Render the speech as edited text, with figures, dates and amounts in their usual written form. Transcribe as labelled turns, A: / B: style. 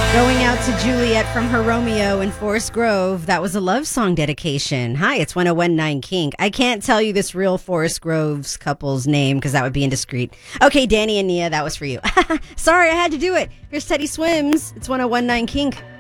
A: Going out to Juliet from her Romeo in Forest Grove. That was a love song dedication. Hi, it's 1019 Kink. I can't tell you this real Forest Grove's couple's name because that would be indiscreet. Okay, Danny and Nia, that was for you. Sorry, I had to do it. Here's Teddy Swims. It's 1019 Kink.